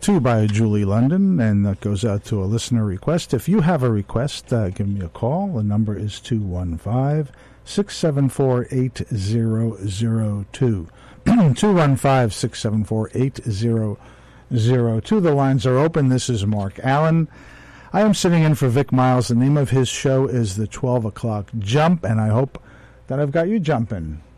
2 by Julie London, and that goes out to a listener request. If you have a request, give me a call. The number is 215-674-8002. 215-674-8002. The lines are open. This is Mark Allen. I am sitting in for Vic Miles. The name of his show is The 12 O'Clock Jump, and I hope that I've got you jumping.